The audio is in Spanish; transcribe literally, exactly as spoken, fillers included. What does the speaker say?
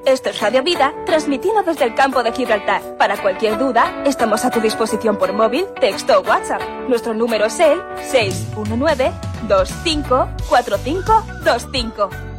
Esto es Radio Vida, transmitiendo desde el campo de Gibraltar. Para cualquier duda, estamos a tu disposición por móvil, texto o WhatsApp. Nuestro número es el seis uno nueve, dos cinco cuatro cinco dos cinco.